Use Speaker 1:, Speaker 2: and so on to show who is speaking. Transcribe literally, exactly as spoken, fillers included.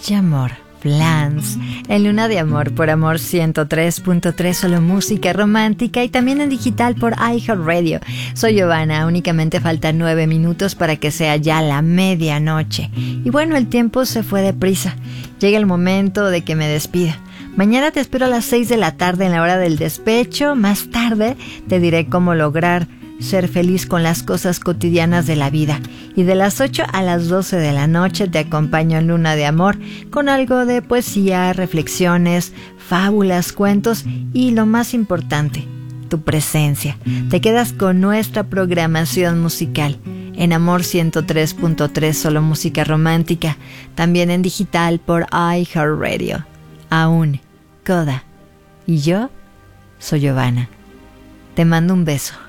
Speaker 1: de amor, Flans, en Luna de Amor por Amor ciento tres punto tres, solo música romántica y también en digital por iHeartRadio. Soy Giovanna, únicamente faltan nueve minutos para que sea ya la medianoche. Y bueno, el tiempo se fue deprisa. Llega el momento de que me despida. Mañana te espero a las seis de la tarde en la hora del despecho. Más tarde te diré cómo lograr ser feliz con las cosas cotidianas de la vida. Y de las ocho a las doce de la noche te acompaño en Luna de Amor con algo de poesía, reflexiones, fábulas, cuentos y lo más importante, tu presencia. Te quedas con nuestra programación musical en Amor ciento tres punto tres, solo música romántica, también en digital por iHeartRadio. Aún, Coda. Y yo soy Giovanna. Te mando un beso.